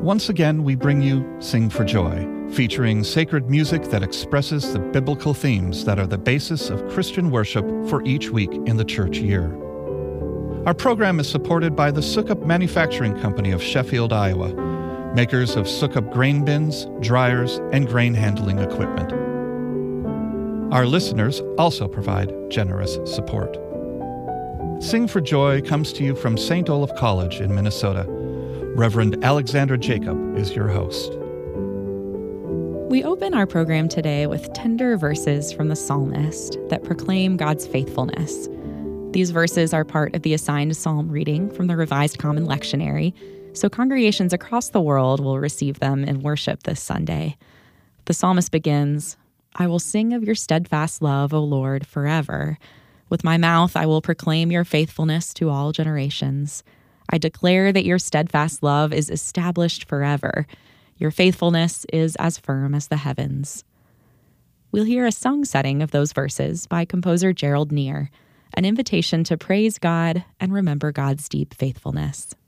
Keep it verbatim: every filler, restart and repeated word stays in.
Once again, we bring you Sing for Joy, featuring sacred music that expresses the biblical themes that are the basis of Christian worship for each week in the church year. Our program is supported by the Sukup Manufacturing Company of Sheffield, Iowa, makers of Sukup grain bins, dryers, and grain handling equipment. Our listeners also provide generous support. Sing for Joy comes to you from Saint Olaf College in Minnesota. Reverend Alexandra Jacob is your host. We open our program today with tender verses from the psalmist that proclaim God's faithfulness. These verses are part of the assigned psalm reading from the Revised Common Lectionary, so congregations across the world will receive them in worship this Sunday. The psalmist begins, "I will sing of your steadfast love, O Lord, forever. With my mouth I will proclaim your faithfulness to all generations. I declare that your steadfast love is established forever. Your faithfulness is as firm as the heavens." We'll hear a sung setting of those verses by composer Gerald Neer, an invitation to praise God and remember God's deep faithfulness.